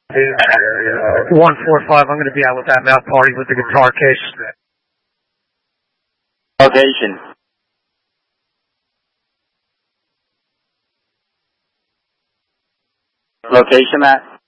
145, I'm going to be out with that mouth party with the guitar case. Location. Location, Matt?